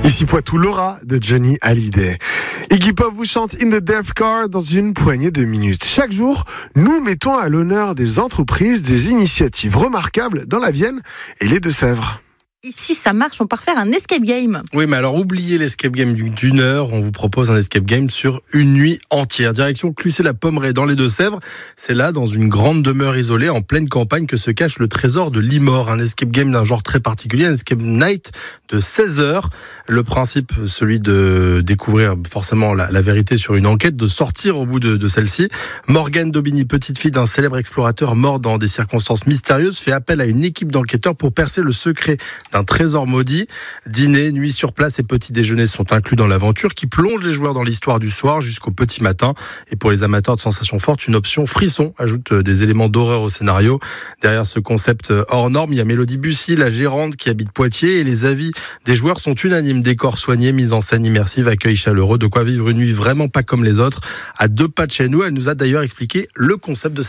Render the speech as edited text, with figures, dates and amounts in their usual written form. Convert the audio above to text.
Ici Poitou, Laura de Johnny Hallyday. Iggy Pop vous chante In the Death Car dans une poignée de minutes. Chaque jour, nous mettons à l'honneur des entreprises, des initiatives remarquables dans la Vienne et les Deux-Sèvres. Ici, ça marche, on part faire un escape game. Oui, mais alors oubliez l'escape game d'une heure, on vous propose un escape game sur une nuit entière. Direction Clussé-la-Pommeraye dans les Deux-Sèvres. C'est là, dans une grande demeure isolée, en pleine campagne, que se cache le trésor de Limor. Un escape game d'un genre très particulier, un escape night de 16 heures. Le principe, celui de découvrir forcément la vérité sur une enquête, de sortir au bout de celle-ci. Morgane Daubigny, petite fille d'un célèbre explorateur mort dans des circonstances mystérieuses, fait appel à une équipe d'enquêteurs pour percer le secret d'un trésor maudit. Dîner, nuit sur place et petit déjeuner sont inclus dans l'aventure qui plonge les joueurs dans l'histoire du soir jusqu'au petit matin. Et pour les amateurs de sensations fortes, une option frisson ajoute des éléments d'horreur au scénario. Derrière ce concept hors norme, il y a Mélodie Bussy, la gérante qui habite Poitiers, et les avis des joueurs sont unanimes. Décor soigné, mise en scène immersive, accueil chaleureux, de quoi vivre une nuit vraiment pas comme les autres. À 2 pas de chez nous, elle nous a d'ailleurs expliqué le concept de